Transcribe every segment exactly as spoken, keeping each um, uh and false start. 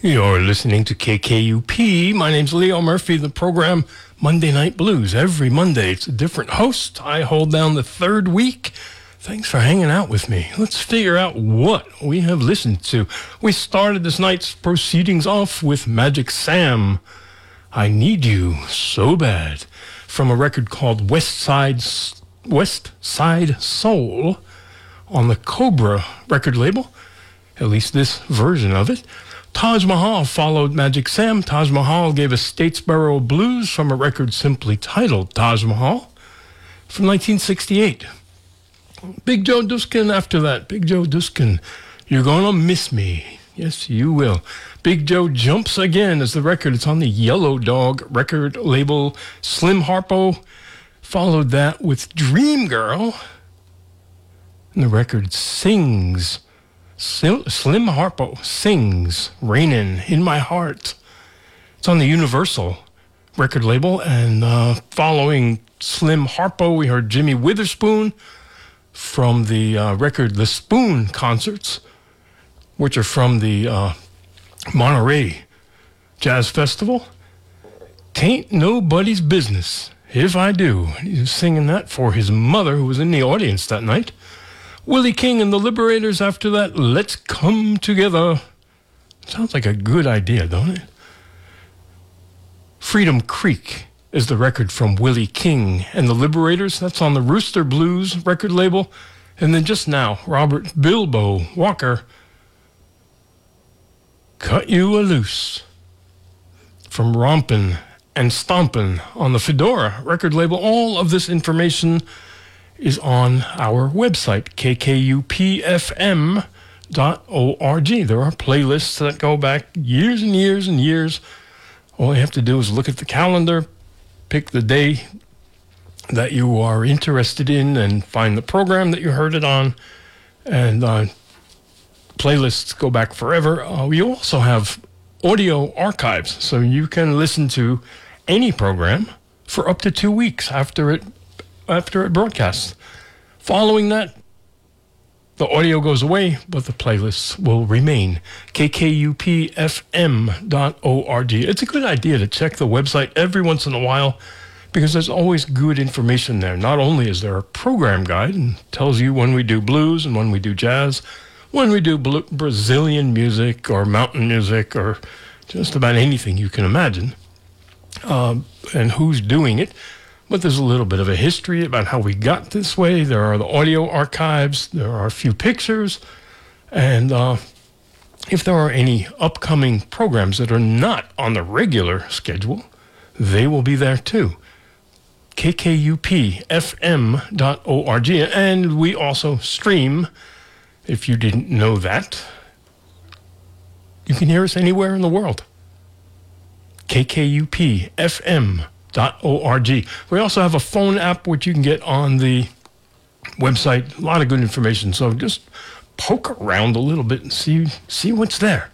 You're listening to K K U P. My name's Leo Murphy. The program Monday Night Blues. Every Monday, it's a different host. I hold down the third week. Thanks for hanging out with me. Let's figure out what we have listened to. We started this night's proceedings off with Magic Sam. I Need You So Bad, from a record called West Side, West Side Soul on the Cobra record label, at least this version of it. Taj Mahal followed Magic Sam. Taj Mahal gave us Statesboro Blues from a record simply titled Taj Mahal from nineteen sixty-eight. Big Joe Duskin after that. Big Joe Duskin, You're Gonna Miss Me. Yes, you will. Big Joe Jumps Again is the record. It's on the Yellow Dog record label. Slim Harpo followed that with Dream Girl. And the record Sings. Slim Harpo Sings, Rainin' in My Heart. It's on the Universal record label. And uh, following Slim Harpo, we heard Jimmy Witherspoon from the uh, record The Spoon Concerts, which are from the uh, Monterey Jazz Festival. Tain't Nobody's Business If I Do. He was singing that for his mother, who was in the audience that night. Willie King and the Liberators after that, Let's Come Together. Sounds like a good idea, don't it? Freedom Creek is the record from Willie King and the Liberators. That's on the Rooster Blues record label. And then just now, Robert Bilbo Walker, Cut You a Loose, from Rompin' and Stompin' on the Fedora record label. All of this information is on our website, k k u p f m dot org. There are playlists that go back years and years and years. All you have to do is look at the calendar, pick the day that you are interested in, and find the program that you heard it on. And uh, playlists go back forever. Uh, we also have audio archives, so you can listen to any program for up to two weeks after it after it broadcasts. Following that, the audio goes away, but the playlists will remain. k k u p f m dot org. It's a good idea to check the website every once in a while, because there's always good information there. Not only is there a program guide and tells you when we do blues and when we do jazz, when we do Bl- Brazilian music or mountain music or just about anything you can imagine, uh, and who's doing it. But there's a little bit of a history about how we got this way. There are the audio archives. There are a few pictures. And uh, if there are any upcoming programs that are not on the regular schedule, they will be there too. k k u p f m dot org. And we also stream, if you didn't know that. You can hear us anywhere in the world. k k u p f m dot org. We also have a phone app which you can get on the website. A lot of good information. So just poke around a little bit and see see what's there.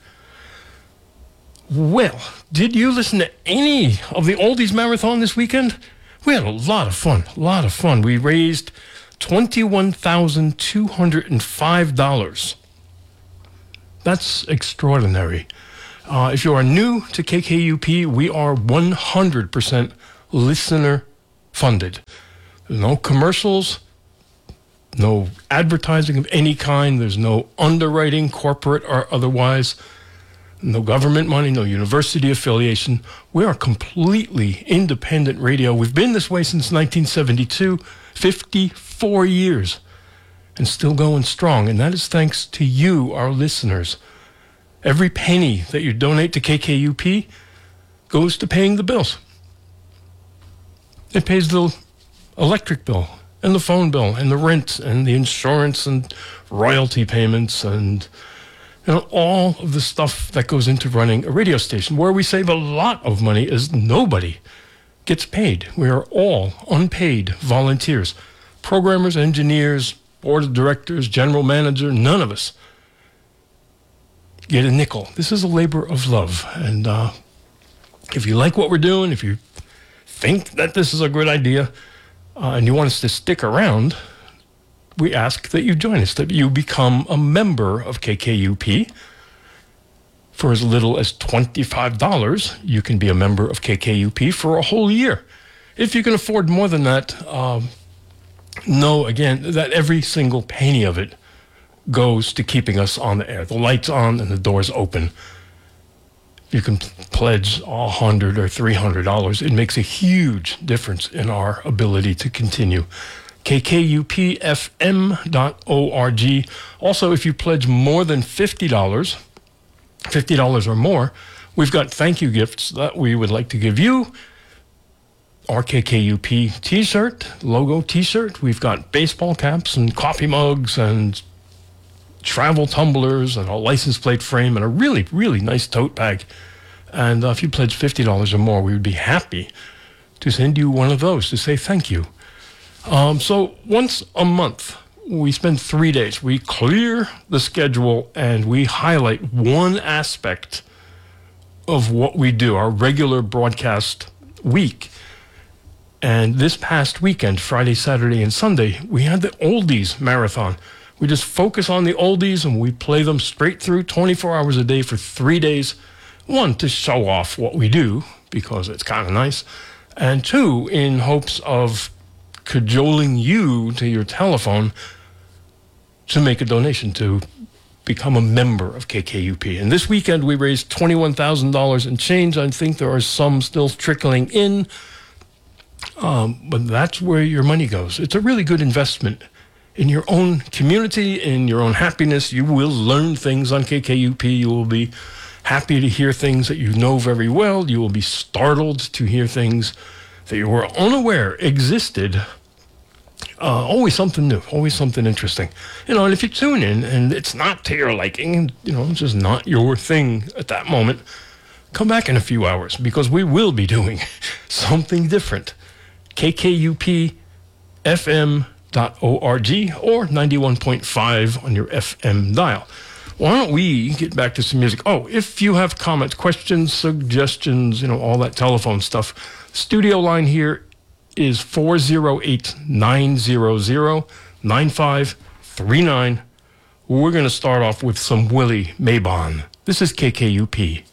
Well, did you listen to any of the Oldies Marathon this weekend? We had a lot of fun. A lot of fun. We raised twenty-one thousand two hundred five dollars. That's extraordinary. Uh, if you are new to K K U P, we are one hundred percent listener funded. There's no commercials, no advertising of any kind. There's no underwriting, corporate or otherwise. No government money, no university affiliation. We are completely independent radio. We've been this way since nineteen seventy-two, fifty-four years, and still going strong. And that is thanks to you, our listeners. Every penny that you donate to K K U P goes to paying the bills. It pays the electric bill and the phone bill and the rent and the insurance and royalty payments and you know, all of the stuff that goes into running a radio station. Where we save a lot of money is nobody gets paid. We are all unpaid volunteers. Programmers, engineers, board of directors, general manager, none of us get a nickel. This is a labor of love. And uh, if you like what we're doing, if you think that this is a good idea, uh, and you want us to stick around, we ask that you join us, that you become a member of K K U P For as little as twenty-five dollars, you can be a member of K K U P for a whole year. If you can afford more than that, um, know again that every single penny of it goes to keeping us on the air. The lights on and the doors open. You can pledge a hundred or three hundred dollars. It makes a huge difference in our ability to continue. K K U P F M dot org. Also, if you pledge more than fifty dollars, fifty dollars or more, we've got thank you gifts that we would like to give you. Our K K U P t-shirt, logo t-shirt. We've got baseball caps and coffee mugs and travel tumblers and a license plate frame and a really, really nice tote bag. And uh, if you pledge fifty dollars or more, we would be happy to send you one of those to say thank you. Um, so once a month, we spend three days. We clear the schedule and we highlight one aspect of what we do, our regular broadcast week. And this past weekend, Friday, Saturday, and Sunday, we had the Oldies Marathon. We just focus on the oldies and we play them straight through twenty-four hours a day for three days. One, to show off what we do, because it's kind of nice. And two, in hopes of cajoling you to your telephone to make a donation to become a member of K K U P. And this weekend, we raised twenty-one thousand dollars and change. I think there are some still trickling in. Um, but that's where your money goes. It's a really good investment in your own community, in your own happiness. You will learn things on K K U P. You will be happy to hear things that you know very well. You will be startled to hear things that you were unaware existed. Uh, always something new, always something interesting. You know, and if you tune in and it's not to your liking, you know, it's just not your thing at that moment, come back in a few hours because we will be doing something different. K K U P F M dot org or ninety-one point five on your F M dial. Why don't we get back to some music? Oh, if you have comments, questions, suggestions, you know, all that telephone stuff, studio line here is four oh eight, nine hundred, nine five three nine. We're going to start off with some Willie Mabon. This is K K U P.